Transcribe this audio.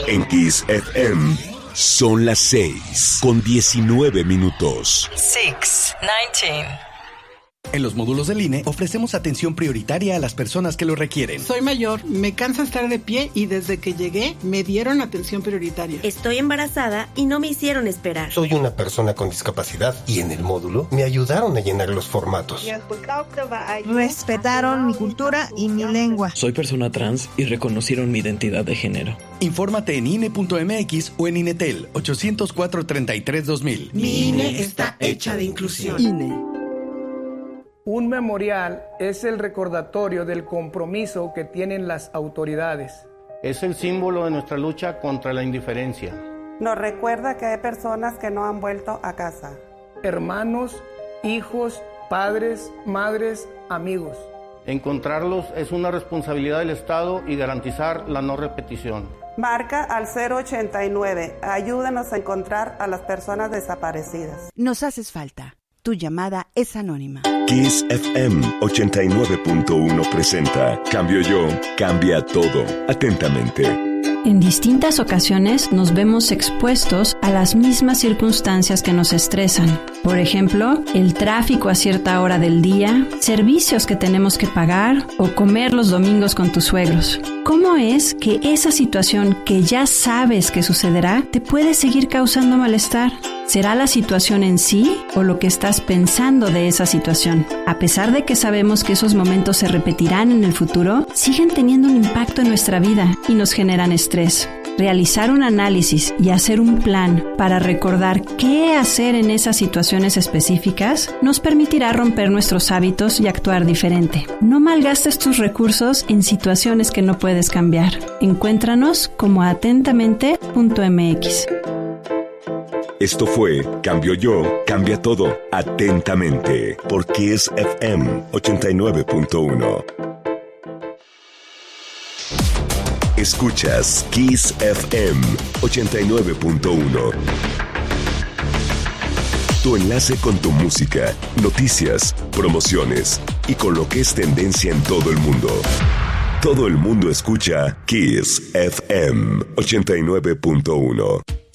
En Kiss FM son las 6:19. 6:19. En los módulos del INE ofrecemos atención prioritaria a las personas que lo requieren. Soy mayor, me cansa estar de pie y desde que llegué me dieron atención prioritaria. Estoy embarazada y no me hicieron esperar. Soy una persona con discapacidad y en el módulo me ayudaron a llenar los formatos. Respetaron mi cultura y mi lengua. Soy persona trans y reconocieron mi identidad de género. Infórmate en INE.mx o en INETEL 804-33-2000. Mi INE está hecha de inclusión. INE. Un memorial es el recordatorio del compromiso que tienen las autoridades. Es el símbolo de nuestra lucha contra la indiferencia. Nos recuerda que hay personas que no han vuelto a casa. Hermanos, hijos, padres, madres, amigos. Encontrarlos es una responsabilidad del Estado y garantizar la no repetición. Marca al 089. Ayúdanos a encontrar a las personas desaparecidas. Nos haces falta. Tu llamada es anónima. Kiss FM 89.1 presenta Cambio Yo, cambia todo. Atentamente. En distintas ocasiones nos vemos expuestos a las mismas circunstancias que nos estresan. Por ejemplo, el tráfico a cierta hora del día, servicios que tenemos que pagar o comer los domingos con tus suegros. ¿Cómo es que esa situación que ya sabes que sucederá te puede seguir causando malestar? ¿Será la situación en sí o lo que estás pensando de esa situación? A pesar de que sabemos que esos momentos se repetirán en el futuro, siguen teniendo un impacto en nuestra vida y nos generan estrés. Realizar un análisis y hacer un plan para recordar qué hacer en esas situaciones específicas nos permitirá romper nuestros hábitos y actuar diferente. No malgastes tus recursos en situaciones que no puedes cambiar. Encuéntranos como atentamente.mx. Esto fue Cambio Yo, cambia todo. Atentamente. Por Kiss FM 89.1. Escuchas Kiss FM 89.1. Tu enlace con tu música, noticias, promociones y con lo que es tendencia en todo el mundo. Todo el mundo escucha Kiss FM 89.1.